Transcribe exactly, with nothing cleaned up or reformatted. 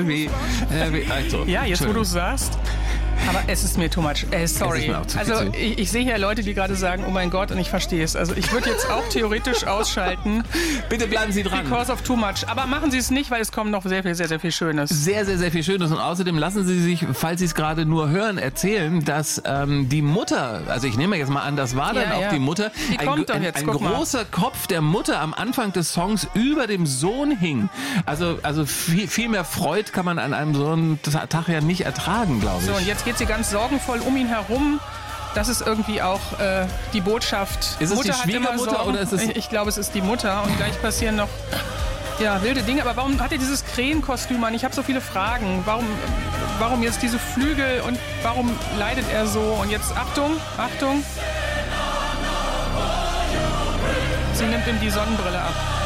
irgendwie... Äh, also, Ja, jetzt wo du es sagst. Aber es ist mir too much. Äh, sorry. Also ich, ich sehe hier Leute, die gerade sagen, oh mein Gott, und ich verstehe es. Also ich würde jetzt auch theoretisch ausschalten. Bitte bleiben Sie dran. Because of too much. Aber machen Sie es nicht, weil es kommt noch sehr viel, sehr, sehr viel Schönes. Sehr, sehr, sehr viel Schönes. Und außerdem lassen Sie sich, falls Sie es gerade nur hören, erzählen, dass ähm, die Mutter, also ich nehme jetzt mal an, das war dann Ja, auch ja. die Mutter, Die ein, kommt doch ein, jetzt, ein guck mal. großer Kopf der Mutter am Anfang des Songs über dem Sohn hing. Also, also viel, viel mehr Freude kann man an einem so einen Tag ja nicht ertragen, glaube ich. So, und jetzt geht sie ganz sorgenvoll um ihn herum. Das ist irgendwie auch äh, die Botschaft. Ist es Mutter die Schwiegermutter hat immer Sorgen. oder ist es... Ich, ich glaube, es ist die Mutter. Und gleich passieren noch ja, wilde Dinge. Aber warum hat er dieses Krähenkostüm an? Ich habe so viele Fragen. Warum, warum jetzt diese Flügel und warum leidet er so? Und jetzt Achtung, Achtung. Sie nimmt ihm die Sonnenbrille ab.